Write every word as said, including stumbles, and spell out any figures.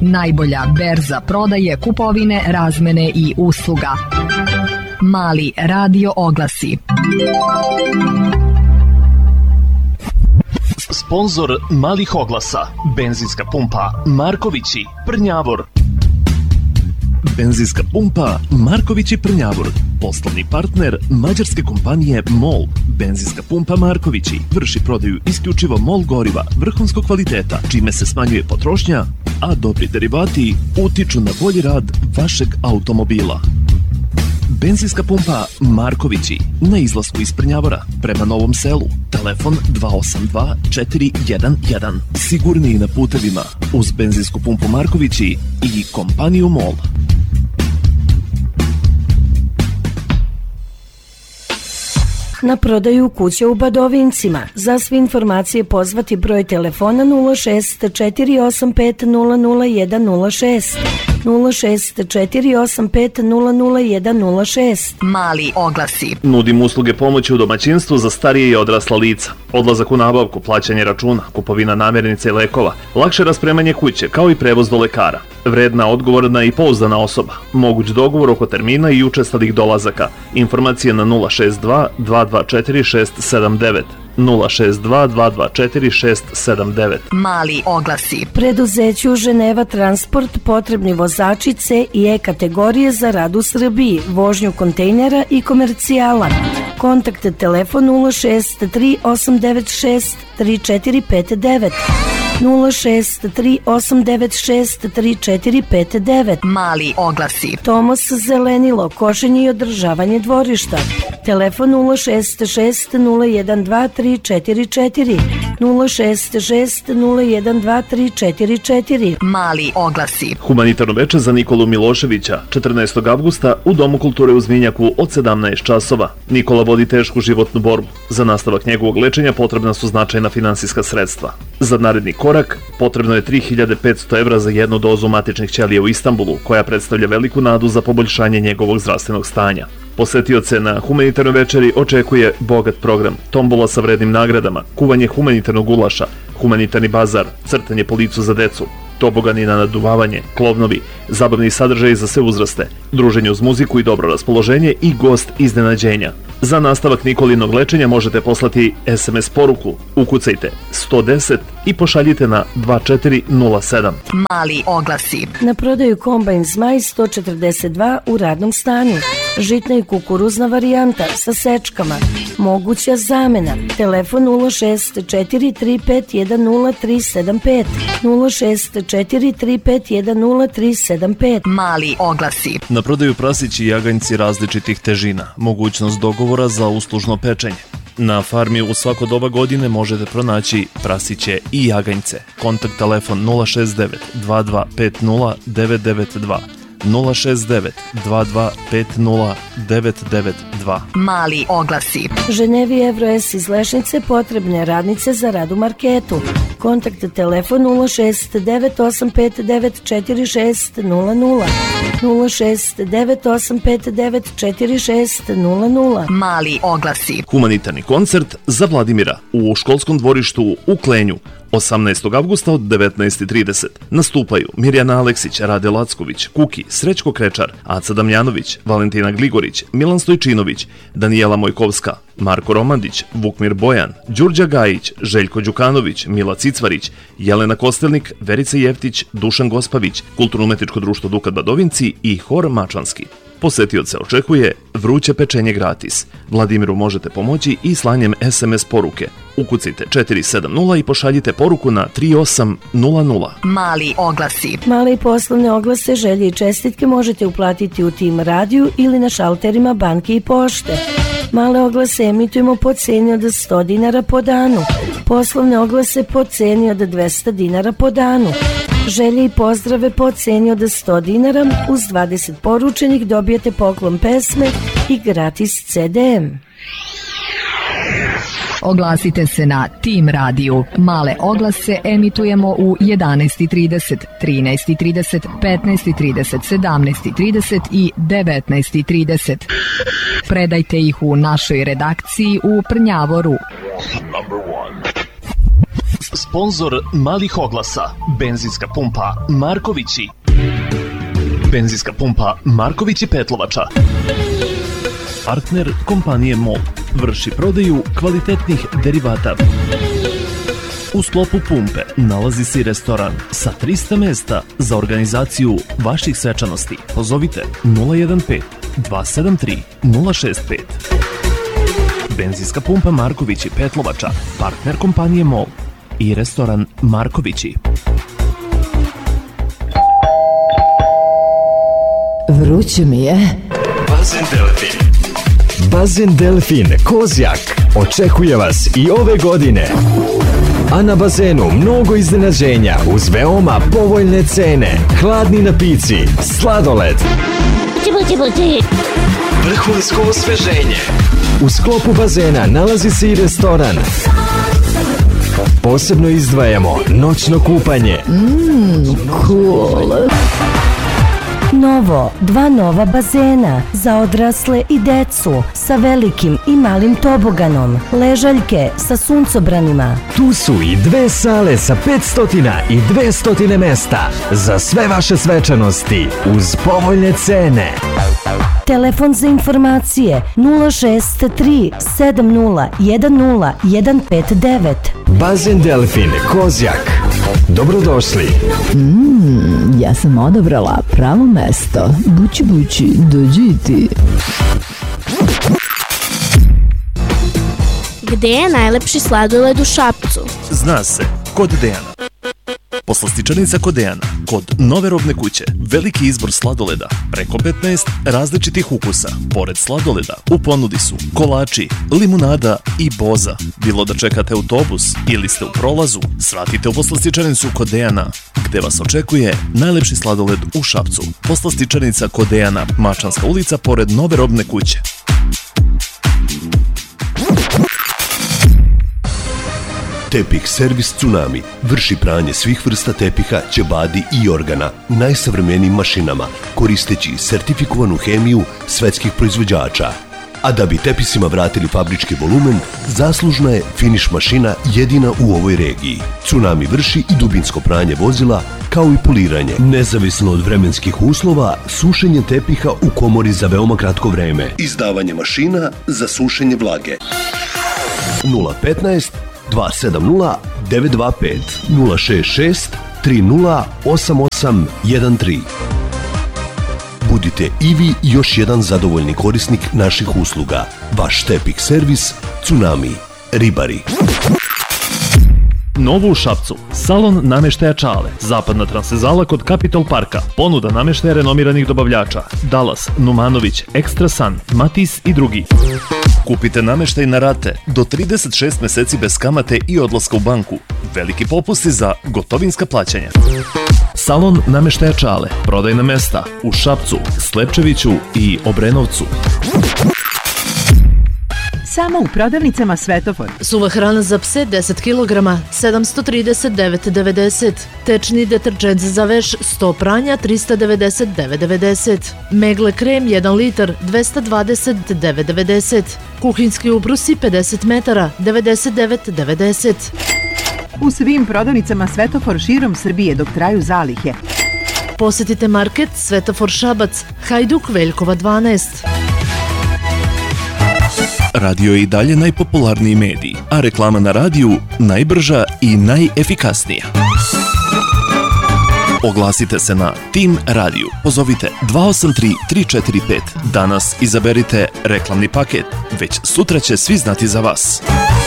najbolja berza prodaje, kupovine, razmene i usluga. Mali radio oglasi. Sponzor malih oglasa, benzinska pumpa Markovići, Prnjavor. Benzinska pumpa Markovići, Prnjavor. Poslovni partner mađarske kompanije MOL. Benzinska pumpa Markovići vrši prodaju isključivo MOL goriva vrhunskog kvaliteta, čime se smanjuje potrošnja, a dobri derivati utiču na bolji rad vašeg automobila. Benzinska pumpa Markovići na izlasku iz Prnjavora prema Novom Selu. Telefon dva osam dva četiri jedan jedan. Sigurniji na putevima uz benzinsku pumpu Markovići i kompaniju MOL. Na prodaju kuće u Badovincima. Za sve informacije pozvati broj telefona nula šest četiri osam pet nula nula jedan nula šest. nula šest četiri osam pet nula nula jedan nula šest. Mali oglasi. Nudim usluge pomoći u domaćinstvu za starije i odrasla lica. Odlazak u nabavku, plaćanje računa, kupovina namirnica i lekova, lakše raspremanje kuće, kao i prevoz do lekara. Vredna, odgovorna i pouzdana osoba. Moguć dogovor oko termina i učestalih dolazaka. Informacije na nula šest dva dva dva četiri šest sedam devet. nula šest dva dva dva četiri šest sedam devet. Mali oglasi. Preduzeću Ženeva Transport potrebni vozači C i E kategorije za rad u Srbiji, vožnju kontejnera i komercijala. Kontakt telefon nula šest tri osam devet šest tri četiri pet devet. nula šest tri osam devet šest tri četiri pet devet. Mali oglasi. Tomos Zelenilo, košenje i održavanje dvorišta. Telefon nula šest šest nula jedan dva tri četiri četiri. nula šest šest nula jedan dva tri četiri četiri. Mali oglasi. Humanitarno veče za Nikolu Miloševića, četrnaestog avgusta u Domu kulture u Zminjaku od sedamnaest časova. Nikola vodi tešku životnu borbu. Za nastavak njegovog lečenja potrebna su značajna finansijska sredstva. Za naredni korak potrebno je tri hiljade petsto evra za jednu dozu matičnih ćelija u Istanbulu, koja predstavlja veliku nadu za poboljšanje njegovog zdravstvenog stanja. Posetioce na humanitarnoj večeri očekuje bogat program, tombola sa vrednim nagradama, kuvanje humanitarnog gulaša, humanitarni bazar, crtanje po licu za decu, tobogani na naduvavanje, klovnovi, zabavni sadržaji za sve uzraste, druženje uz muziku i dobro raspoloženje i gost iznenađenja. Za nastavak Nikolinog lečenja možete poslati es em es poruku, ukucajte sto deset i pošaljite na dva četiri nula sedam. Mali oglasi. Na prodaju kombajn Zmaj sto četrdeset dva u radnom stanju. Žitna i kukuruzna varijanta sa sečkama. Moguća zamena. Telefon nula šest četiri tri pet jedan nula tri sedam pet. nula šest četiri tri pet jedan nula tri sedam pet. Mali oglasi. Na prodaju prasići i jaganjci različitih težina. Mogućnost dogovora za uslužno pečenje. Na farmi u svako doba godine možete pronaći prasiće i jaganjce. Kontakt telefon nula šest devet dva dva pet nula devet devet dva. nula šest devet dva dva pet nula devet devet dva. Mali oglasi. Ženevi Evro S iz Lešnice potrebne radnice za rad u marketu. Kontakt telefon nula šest devet osam pet devet četiri šest nula nula. nula šest devet osam pet devet četiri šest nula nula. Mali oglasi. Humanitarni koncert za Vladimira u školskom dvorištu u Klenju. osamnaestog avgusta od devetnaest i trideset. Nastupaju Mirjana Aleksić, Rade Lacković, Kuki, Srećko Krečar, Aca Damjanović, Valentina Gligorić, Milan Stojčinović, Danijela Mojkovska, Marko Romandić, Vukmir Bojan, Đurđa Gajić, Željko Đukanović, Mila Cicvarić, Jelena Kostelnik, Verica Jeftić, Dušan Gospavić, Kulturno-umetničko društvo Dukat Badovinci i Hor Mačvanski. Posetioce očekuje vruće pečenje gratis. Vladimiru možete pomoći i slanjem es em es poruke. Ukucajte četiri sedam nula i pošaljite poruku na tri osam nula nula. Mali oglasi. Male i poslovne oglase, želje i čestitke možete uplatiti u Tim radiju ili na šalterima banke i pošte. Male oglase emitujemo po ceni od sto dinara po danu. Poslovne oglase po ceni od dvesta dinara po danu. Želje i pozdrave po ceni od sto dinara, uz dvadeset poručenih dobijete poklon pesme i gratis ce de em. Oglasite se na Tim radiju. Male oglase emitujemo u jedanaest i trideset, trinaest i trideset, petnaest i trideset, sedamnaest i trideset i devetnaest i trideset. Predajte ih u našoj redakciji u Prnjavoru. Sponzor malih oglasa. Benzinska pumpa Markovići. Benzinska pumpa Markovići Petlovača. Partner kompanije MOL. Vrši prodaju kvalitetnih derivata. U sklopu pumpe nalazi se i restoran sa trista mesta za organizaciju vaših svečanosti. Pozovite nula jedan pet dva sedam tri nula šest pet. Benzinska pumpa Markovići Petlovača, partner kompanije MOL i restoran Markovići. Vruće mi je. Bazen Delfin. Bazen Delfin Kozjak očekuje vas i ove godine. A na bazenu mnogo iznenađenja uz veoma povoljne cene. Hladni napici, sladoled, vrhunsko osveženje. U sklopu bazena nalazi se i restoran. Posebno izdvajamo noćno kupanje. Mmm, cool. Novo, dva nova bazena za odrasle i decu sa velikim i malim toboganom, ležaljke sa suncobranima. Tu su i dve sale sa petsto i dvesta mesta za sve vaše svečanosti uz povoljne cene. Telefon za informacije nula šest tri sedam nula jedan nula jedan pet devet. Bazen Delfin Kozjak. Dobrodošli. Mmm, ja sam odabrala pravo mesto. Bući, bući, dođi i ti. Gde je najlepši sladoled u Šapcu? Zna se, kod Dejana. Poslastičarnica kod Dejana, kod nove robne kuće. Veliki izbor sladoleda, preko petnaest različitih ukusa. Pored sladoleda, u ponudi su kolači, limunada i boza. Bilo da čekate autobus ili ste u prolazu, svratite u poslastičarnicu kod Dejana, gde vas očekuje najlepši sladoled u Šapcu. Poslastičarnica kod Dejana, Mačanska ulica, pored nove robne kuće. Tepih servis Tsunami vrši pranje svih vrsta tepiha, ćebadi i organa najsavremenijim mašinama, koristeći sertifikovanu hemiju svetskih proizvođača. A da bi tepisima vratili fabrički volumen, zaslužna je finiš mašina jedina u ovoj regiji. Tsunami vrši i dubinsko pranje vozila, kao i poliranje. Nezavisno od vremenskih uslova, sušenje tepiha u komori za veoma kratko vreme. Izdavanje mašina za sušenje vlage. nula petnaest dva sedam nula devet dva pet nula šest šest tri nula osam osam jedan tri. Budite i vi još jedan zadovoljni korisnik naših usluga. Vaš tepih servis Tsunami Ribari. Novo u Šapcu, salon nameštaja Čale, zapadna transvezala kod Capitol Parka, ponuda nameštaja renomiranih dobavljača, Dallas, Numanović, Extra Sun, Matis i drugi. Kupite nameštaj na rate do trideset šest meseci bez kamate i odlaska u banku. Veliki popusti za gotovinska plaćanja. Salon nameštaja Čale, prodajna mesta u Šapcu, Slepčeviću i Obrenovcu. Samo u prodavnicama Svetofor. Suva hrana za pse deset kilograma, sedamsto trideset devet devedeset. Tečni deterđent za veš sto pranja, trista devedeset devet devedeset. Megle krem jedan litar, dvesta dvadeset devet devedeset. Kuhinski ubrusi pedeset metara, devedeset devet devedeset. U svim prodavnicama Svetofor širom Srbije dok traju zalihe. Posetite market Svetofor Šabac, Hajduk Veljkova dvanaest. Radio je i dalje najpopularniji medij, a reklama na radiju najbrža i najefikasnija. Oglasite se na Tim Radio. Pozovite dva osam tri tri četiri pet. Danas izaberite reklamni paket, već sutra će svi znati za vas.